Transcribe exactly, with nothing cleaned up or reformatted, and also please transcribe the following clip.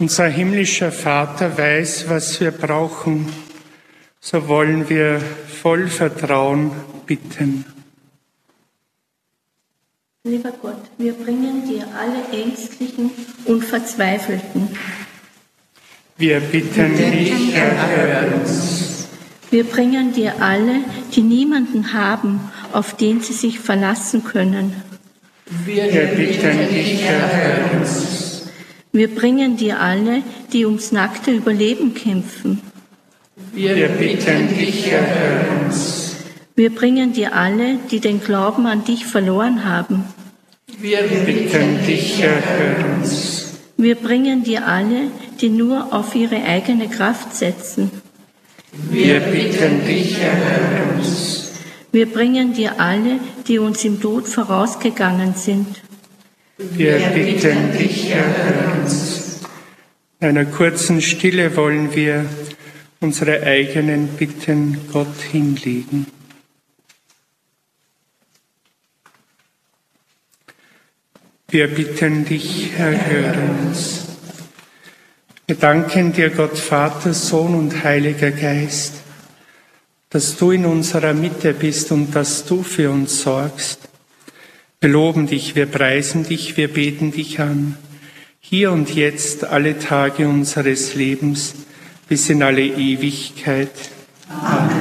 Unser himmlischer Vater weiß, was wir brauchen, so wollen wir voll Vertrauen bitten. Lieber Gott, wir bringen dir alle Ängstlichen und Verzweifelten. Wir bitten dich, erhöre uns. Wir bringen dir alle, die niemanden haben, auf den sie sich verlassen können. Wir bitten dich, erhöre uns. Wir bringen dir alle, die ums nackte Überleben kämpfen. Wir bitten dich, erhöre uns. Wir bringen dir alle, die den Glauben an dich verloren haben. Wir bitten dich, erhöre uns. Wir bringen dir alle, die nur auf ihre eigene Kraft setzen. Wir bitten dich, erhöre uns. Wir bringen dir alle, die uns im Tod vorausgegangen sind. Wir bitten dich, erhöre uns. In einer kurzen Stille wollen wir unsere eigenen Bitten Gott hinlegen. Wir bitten dich, erhöre uns. Wir danken dir, Gott Vater, Sohn und Heiliger Geist, dass du in unserer Mitte bist und dass du für uns sorgst. Wir loben dich, wir preisen dich, wir beten dich an, hier und jetzt alle Tage unseres Lebens bis in alle Ewigkeit. Amen.